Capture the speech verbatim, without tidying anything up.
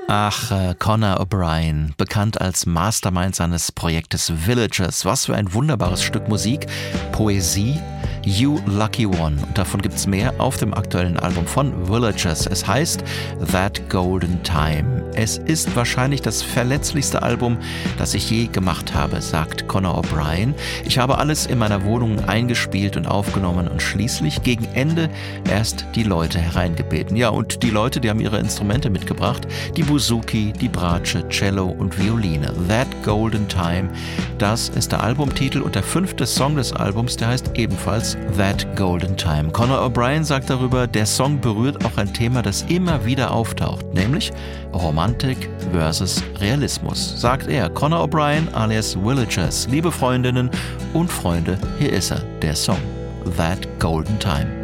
Ach, äh, Conor O'Brien, bekannt als Mastermind seines Projektes Villagers. Was für ein wunderbares Stück Musik, Poesie, You Lucky One. Und davon gibt's mehr auf dem aktuellen Album von Villagers. Es heißt That Golden Time. Es ist wahrscheinlich das verletzlichste Album, das ich je gemacht habe, sagt Conor O'Brien. Ich habe alles in meiner Wohnung eingespielt und aufgenommen und schließlich gegen Ende erst die Leute hereingebeten. Ja, und die Leute, die haben ihre Instrumente mitgebracht. Die Bouzouki, die Bratsche, Cello und Violine. That Golden Time, das ist der Albumtitel und der fünfte Song des Albums, der heißt ebenfalls That Golden Time. Conor O'Brien sagt darüber, der Song berührt auch ein Thema, das immer wieder auftaucht, nämlich Romantik versus Realismus, sagt er. Conor O'Brien alias Villagers. Liebe Freundinnen und Freunde, hier ist er, der Song That Golden Time.